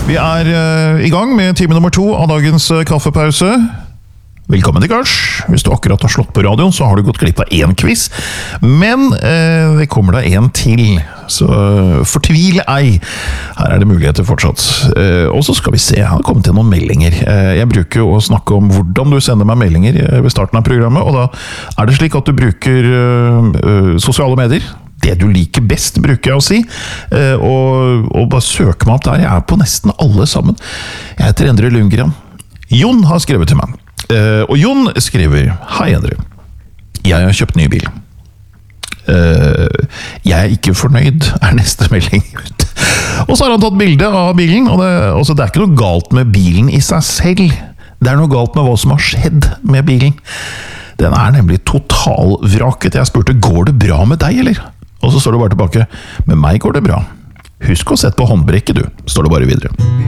Vi I gang med time nummer 2 av dagens kaffepause. Velkommen til Kars. Hvis du akkurat har slått på radioen, så har du gått glipp av en quiz. Men det kommer da en til, så fortvil ei. Her det muligheter fortsatt. Og så skal vi se, jeg har kommet til noen meldinger. Jeg bruker jo å snakke om hvordan du sender meg meldinger ved starten av programmet, og da det slik at du bruker sosiale medier. Det du liker best, bruker jeg å si. Og bare søk meg opp der. Jeg på nesten alle sammen. Jeg heter Endre Lundgren. Jon har skrevet til meg. Og Jon skriver: Hei Endre, jeg har kjøpt ny bil. Jeg ikke fornøyd, neste melding ut. Og så har han tatt bilde av bilen, og det ikke noe galt med bilen I seg selv. Det noe galt med hva som har skjedd med bilen. Den nemlig totalvraket. Jeg spurte, går det bra med deg, eller? Og så står det bare tilbake, med meg går det bra. Husk å sette på håndbrekket, du, står det bare videre.